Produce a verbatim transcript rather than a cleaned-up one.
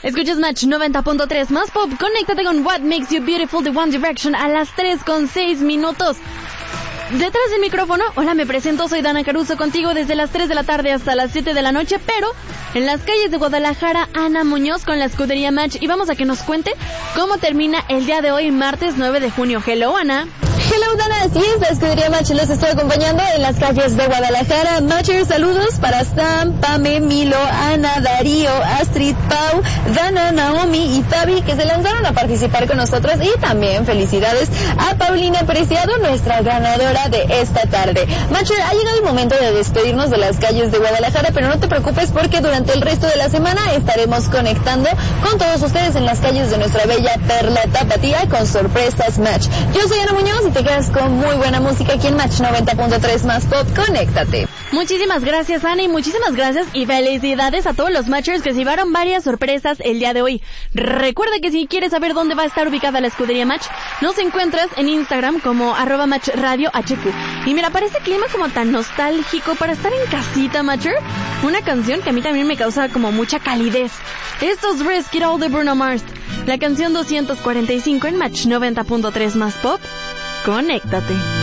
Escuchas Match noventa punto tres más pop. Conéctate con What Makes You Beautiful de One Direction a las tres con seis minutos. Detrás del micrófono, hola, me presento, soy Dana Caruso, contigo desde las tres de la tarde hasta las siete de la noche, pero en las calles de Guadalajara, Ana Muñoz con la escudería Match, y vamos a que nos cuente cómo termina el día de hoy, martes nueve de junio. Hello, Ana. Hello, Dana, así es, la escudería Match los estoy acompañando en las calles de Guadalajara. Matchers, saludos para Sam, Pame, Milo, Ana, Darío, Astrid, Pau, Dana, Naomi y Fabi, que se lanzaron a participar con nosotros, y también felicidades a Paulina Preciado, nuestra ganadora de esta tarde. Matcher, ha llegado el momento de despedirnos de las calles de Guadalajara, pero no te preocupes porque durante el resto de la semana estaremos conectando con todos ustedes en las calles de nuestra bella Perla Tapatía con sorpresas Match. Yo soy Ana Muñoz y te quedas con muy buena música aquí en Match noventa punto tres más pop. Conéctate. Muchísimas gracias, Ana, y muchísimas gracias y felicidades a todos los Matchers que se llevaron varias sorpresas el día de hoy. Recuerda que si quieres saber dónde va a estar ubicada la escudería Match, nos encuentras en Instagram como arroba Match Radio H Q. Y mira, para este clima como tan nostálgico para estar en casita, Matcher, una canción que a mí también me causa como mucha calidez. Esto es Risk It All de Bruno Mars, la canción doscientos cuarenta y cinco en Match noventa punto tres más pop. Conéctate.